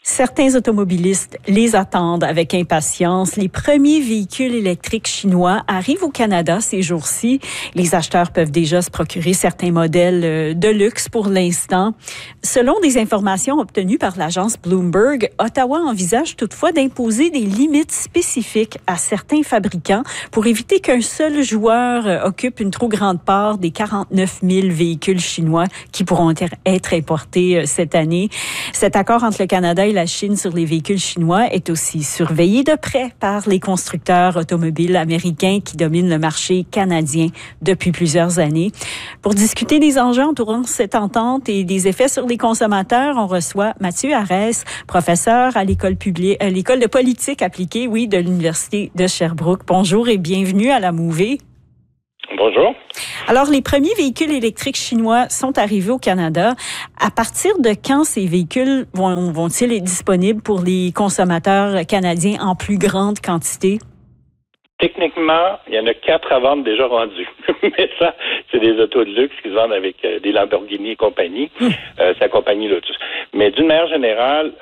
Certains automobilistes les attendent avec impatience. Les premiers véhicules électriques chinois arrivent au Canada ces jours-ci. Les acheteurs peuvent déjà se procurer certains modèles de luxe pour l'instant. Selon des informations obtenues par l'agence Bloomberg, Ottawa envisage toutefois d'imposer des limites spécifiques à certains fabricants pour éviter qu'un seul joueur occupe une trop grande part des 49 000 véhicules chinois qui pourront être importés cette année. Cet accord entre le Canada et la Chine sur les véhicules chinois est aussi surveillé de près par les constructeurs automobiles américains qui dominent le marché canadien depuis plusieurs années. Pour discuter des enjeux entourant cette entente et des effets sur les consommateurs, on reçoit Mathieu Arès, professeur à l'école de politique appliquée, de l'Université de Sherbrooke. Bonjour et bienvenue à la Mouvée. Bonjour. Alors, les premiers véhicules électriques chinois sont arrivés au Canada. À partir de quand ces véhicules vont-ils être disponibles pour les consommateurs canadiens en plus grande quantité? Techniquement, il y en a 4 à vendre déjà rendus. Mais ça, c'est des autos de luxe qui se vendent avec des Lamborghini et compagnie. C'est la compagnie Lotus. Mais d'une manière générale,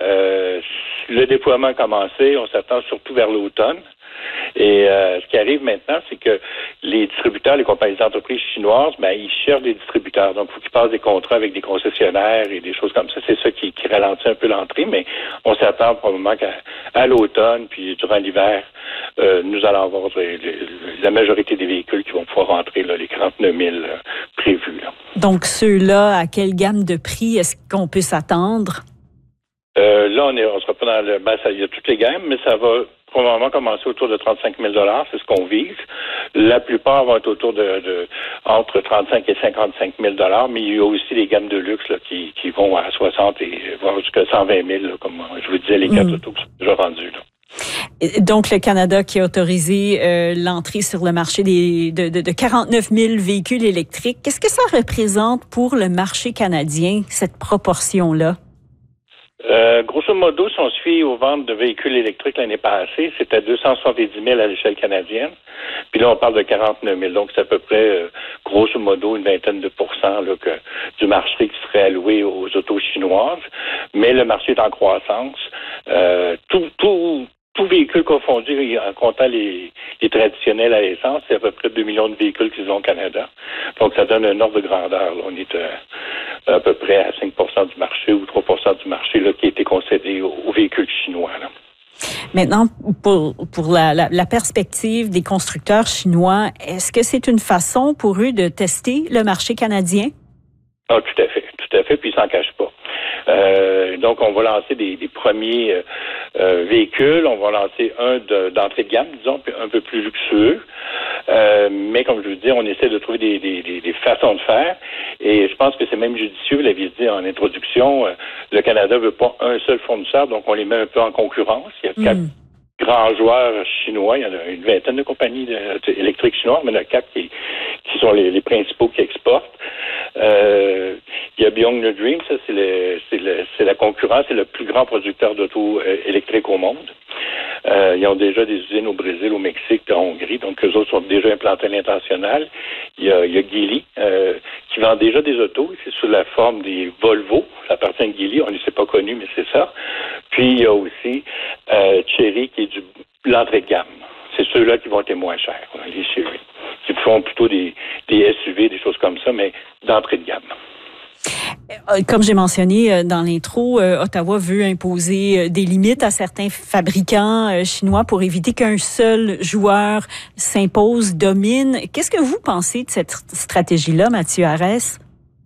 le déploiement a commencé. On s'attend surtout vers l'automne. Et ce qui arrive maintenant, c'est que les distributeurs, les compagnies d'entreprises chinoises, ils cherchent des distributeurs. Donc, il faut qu'ils passent des contrats avec des concessionnaires et des choses comme ça. C'est ça qui ralentit un peu l'entrée, mais on s'attend probablement qu'à l'automne, puis durant l'hiver, nous allons avoir la majorité des véhicunes qui vont pouvoir rentrer, les 49 000 prévus. Donc, ceux-là, à quelle gamme de prix est-ce qu'on peut s'attendre? Là, on sera pas dans le... il y a toutes les gammes, mais ça va probablement commencer autour de 35 000 $, c'est ce qu'on vise. La plupart vont être autour de entre 35 et 55 000 $, mais il y a aussi les gammes de luxe qui vont à 60 et voire jusqu'à 120 000 comme je vous disais, les 4 autos qui sont déjà rendus. Donc, le Canada qui a autorisé l'entrée sur le marché de 49 000 véhicules électriques. Qu'est-ce que ça représente pour le marché canadien, cette proportion-là? Grosso modo, si on se fie aux ventes de véhicules électriques l'année passée, c'était 270 000 à l'échelle canadienne. Puis là, on parle de 49 000. Donc, c'est à peu près, grosso modo, une vingtaine de pourcents du marché qui serait alloué aux autos chinoises. Mais le marché est en croissance. Tout véhicule confondu, en comptant les traditionnels à l'essence, c'est à peu près 2 millions de véhicules qui sont au Canada. Donc, ça donne un ordre de grandeur. Là. On est à peu près à 5 % du marché ou 3 % du marché qui a été concédé aux véhicules chinois. Là. Maintenant, pour la perspective des constructeurs chinois, est-ce que c'est une façon pour eux de tester le marché canadien? Ah, tout à fait, puis ils s'en cachent pas. Donc, on va lancer des premiers véhicules. On va lancer un d'entrée de gamme, disons, un peu plus luxueux. Mais comme je vous dis, on essaie de trouver des façons de faire. Et je pense que c'est même judicieux, vous l'aviez dit en introduction, le Canada veut pas un seul fournisseur, donc on les met un peu en concurrence. Il y a 4 grands joueurs chinois. Il y en a une vingtaine de compagnies électriques chinoises, mais il y en a 4 qui sont les principaux qui exportent. Il y a Beyond the Dream, ça c'est la concurrence, c'est le plus grand producteur d'auto électriques au monde. Ils ont déjà des usines au Brésil, au Mexique, en Hongrie, donc eux autres sont déjà implantés à l'international. Il y a Geely qui vend déjà des autos, c'est sous la forme des Volvo, ça appartient à Geely, on ne s'est pas connu, mais c'est ça. Puis il y a aussi Chery qui est l'entrée de gamme. C'est ceux-là qui vont être moins chers, les Chery, qui font plutôt des SUV, des choses comme ça, mais d'entrée de gamme. Comme j'ai mentionné dans l'intro, Ottawa veut imposer des limites à certains fabricants chinois pour éviter qu'un seul joueur s'impose, domine. Qu'est-ce que vous pensez de cette stratégie-là, Mathieu Arès?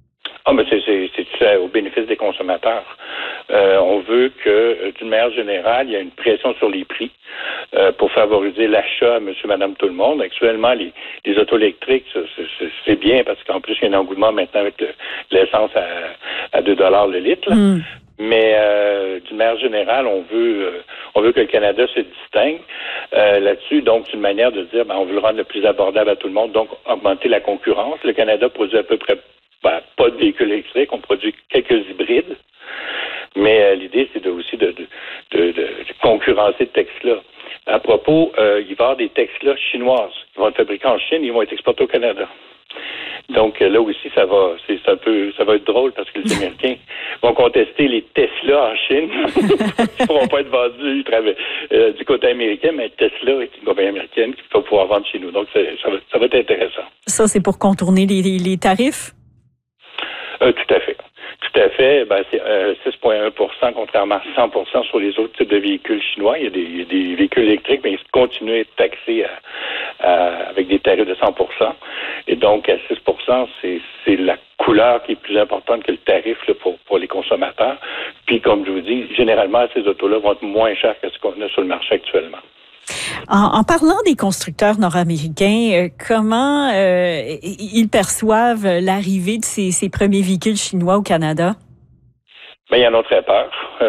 C'est au bénéfice des consommateurs. On veut que, d'une manière générale, il y a une pression sur les prix pour favoriser l'achat à monsieur, madame, tout le monde. Actuellement, les autos électriques, c'est bien parce qu'en plus, il y a un engouement maintenant avec l'essence à 2 $ le litre. Là. Mais d'une manière générale, on veut que le Canada se distingue là-dessus. Donc, c'est une manière de dire, on veut le rendre le plus abordable à tout le monde, donc augmenter la concurrence. Le Canada produit à peu près pas de véhicules électriques, on produit quelques hybrides. Mais l'idée, c'est aussi de concurrencer ce texte-là. À propos, il va y avoir des Tesla chinoises. Ils vont être fabriqués en Chine, ils vont être exportés au Canada. Donc là aussi, ça va être drôle parce que les Américains vont contester les Tesla en Chine. Ils ne pourront pas être vendus du côté américain, mais Tesla est une compagnie américaine qui va pouvoir vendre chez nous. Donc ça va être intéressant. Ça, c'est pour contourner les tarifs? Tout à fait. Tout à fait. C'est 6,1 contrairement à 100 sur les autres types de véhicules chinois. Il y a des véhicules électriques, mais ils continuent à être taxés avec des tarifs de 100 Et donc, à 6 c'est la couleur qui est plus importante que le tarif là, pour les consommateurs. Puis, comme je vous dis, généralement, ces autos-là vont être moins chères que ce qu'on a sur le marché actuellement. En parlant des constructeurs nord-américains, comment ils perçoivent l'arrivée de ces premiers véhicules chinois au Canada? Ils en ont très peur.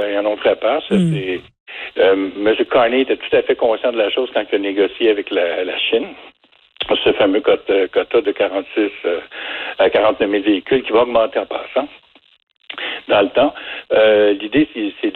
M. Carney était tout à fait conscient de la chose quand il a négocié avec la Chine. Ce fameux quota de 46 à 49 000 véhicules qui va augmenter en passant dans le temps. L'idée, c'est